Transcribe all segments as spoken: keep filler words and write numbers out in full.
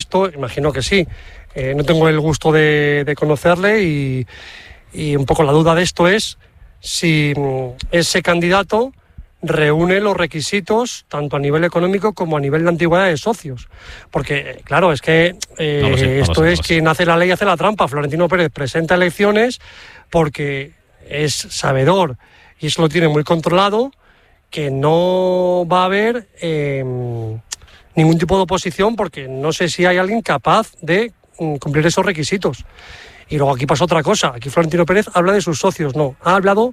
esto, imagino que sí. Eh, no tengo el gusto de, de conocerle y, y un poco la duda de esto es si ese candidato reúne los requisitos tanto a nivel económico como a nivel de antigüedad de socios, porque claro, es que eh, no sé, esto sé, es quien hace la ley hace la trampa. Florentino Pérez presenta elecciones porque es sabedor y eso lo tiene muy controlado, que no va a haber eh, ningún tipo de oposición, porque no sé si hay alguien capaz de um, cumplir esos requisitos. Y luego aquí pasa otra cosa, aquí Florentino Pérez habla de sus socios, no, ha hablado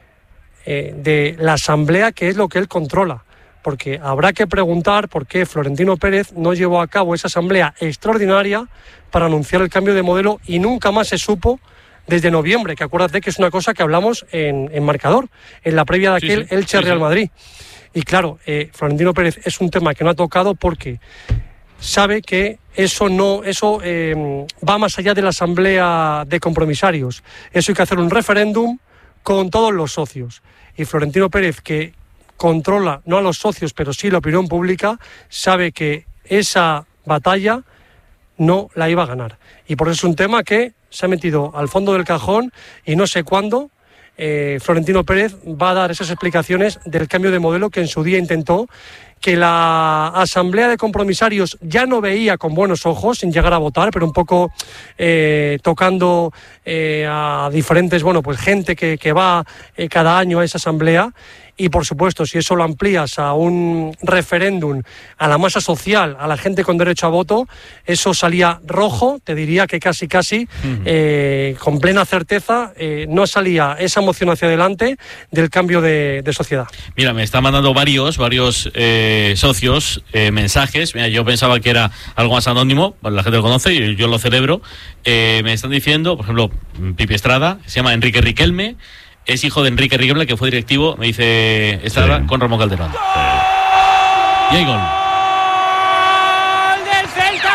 Eh, de la asamblea, que es lo que él controla, porque habrá que preguntar por qué Florentino Pérez no llevó a cabo esa asamblea extraordinaria para anunciar el cambio de modelo y nunca más se supo desde noviembre, que acuérdate que es una cosa que hablamos en, en Marcador, en la previa de aquel sí, sí, Elche sí, Real sí. Madrid. Y claro, eh, Florentino Pérez es un tema que no ha tocado porque sabe que eso no eso eh, va más allá de la asamblea de compromisarios. Eso hay que hacer un referéndum con todos los socios. Y Florentino Pérez, que controla no a los socios, pero sí la opinión pública, sabe que esa batalla no la iba a ganar. Y por eso es un tema que se ha metido al fondo del cajón y no sé cuándo eh, Florentino Pérez va a dar esas explicaciones del cambio de modelo que en su día intentó, que la asamblea de compromisarios ya no veía con buenos ojos, sin llegar a votar, pero un poco eh, tocando eh, a diferentes, bueno, pues gente que, que va eh, cada año a esa asamblea. Y por supuesto, si eso lo amplías a un referéndum, a la masa social, a la gente con derecho a voto, eso salía rojo, te diría que casi casi, uh-huh. eh, con plena certeza, eh, no salía esa moción hacia adelante del cambio de, de sociedad. Mira, me están mandando varios, varios eh, socios eh, mensajes. Mira, yo pensaba que era algo más anónimo, la gente lo conoce y yo lo celebro. Eh, me están diciendo, por ejemplo, Pipi Estrada, se llama Enrique Riquelme. Es hijo de Enrique Riquelme, que fue directivo, me dice Estrada, sí. con Ramón Calderón. Sí. Y hay gol. ¡Gol del Celta!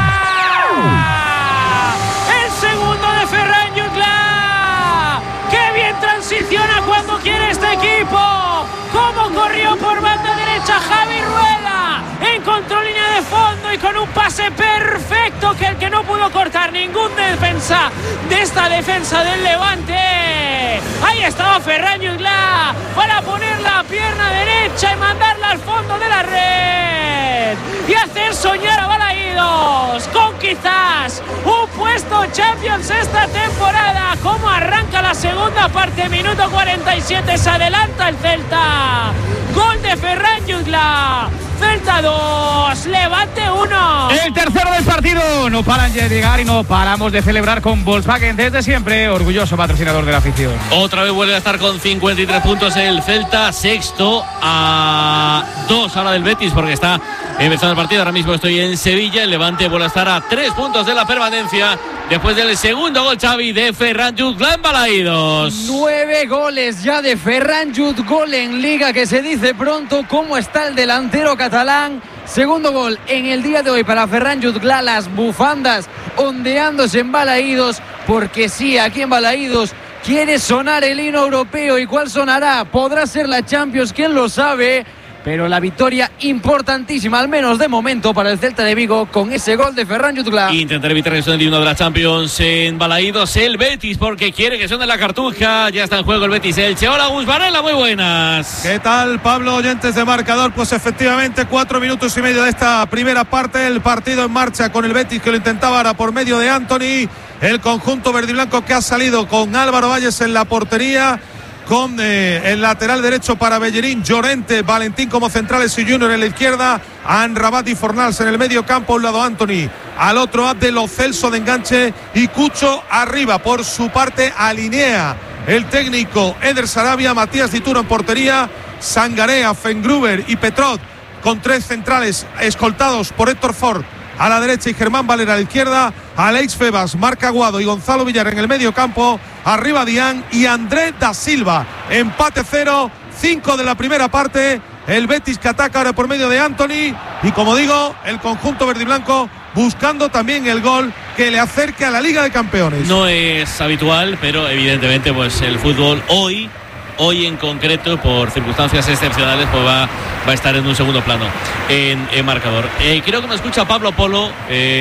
El segundo de Ferran Jutgla. ¡Qué bien transiciona cuando quiere este equipo! ¡Cómo corrió por banda derecha Javi Rueda! Encontró línea de fondo y con un pase perfecto que el que no pudo cortar ningún defensa de esta defensa del Levante. Ahí estaba Ferran Jutgla para poner la pierna derecha y mandarla al fondo de la red y hacer soñar a Balaídos con quizás un puesto Champions esta temporada. Como arranca la segunda parte, minuto cuarenta y siete, se adelanta el Celta. Gol de Ferran Jutgla. Celta dos, Levante uno. El tercero del partido. No paran de llegar y no paramos de celebrar con Volkswagen desde siempre. Orgulloso patrocinador de la afición. Otra vez vuelve a estar con cincuenta y tres puntos el Celta, sexto a dos ahora del Betis, porque está empezando el partido. Ahora mismo estoy en Sevilla. El Levante vuelve a estar a tres puntos de la permanencia después del segundo gol, Xavi, de Ferran Jutgla en Balaídos. Nueve goles ya de Ferran Jutgla en Liga, que se dice pronto. ¿Cómo está el delantero catalán? Segundo gol en el día de hoy para Ferran Jutgla. Las bufandas ondeándose en Balaídos, porque sí, aquí en Balaídos quiere sonar el himno europeo. ¿Y cuál sonará? Podrá ser la Champions, quién lo sabe. Pero la victoria importantísima, al menos de momento, para el Celta de Vigo, con ese gol de Ferran Jutgla. Intentar evitar que suene el himno de la Champions en Balaídos el Betis, porque quiere que suene la cartuja. Ya está en juego el Betis Elche. Hola, Gus Varela, muy buenas. ¿Qué tal, Pablo? Oyentes de Marcador. Pues efectivamente, cuatro minutos y medio de esta primera parte. El partido en marcha con el Betis, que lo intentaba ahora por medio de Anthony. El conjunto verdiblanco que ha salido con Álvaro Valles en la portería, con eh, el lateral derecho para Bellerín, Llorente, Valentín como centrales y Junior en la izquierda, Amrabat y Fornals en el medio campo, a un lado Anthony, al otro Abde, Lo Celso de enganche y Cucho arriba. Por su parte alinea el técnico Eder Sarabia, Matías Dituro en portería, Sangarea, Fengruber y Petrot con tres centrales escoltados por Héctor Ford a la derecha y Germán Valera a la izquierda, Alex Febas, Marc Aguado y Gonzalo Villar en el medio campo, arriba Dián y André da Silva. Empate cero, cinco de la primera parte. El Betis que ataca ahora por medio de Anthony y, como digo, el conjunto verdiblanco buscando también el gol que le acerque a la Liga de Campeones. No es habitual, pero evidentemente pues el fútbol hoy Hoy en concreto, por circunstancias excepcionales, pues va, va a estar en un segundo plano en, en Marcador. Eh, creo que me escucha Pablo Polo. Eh,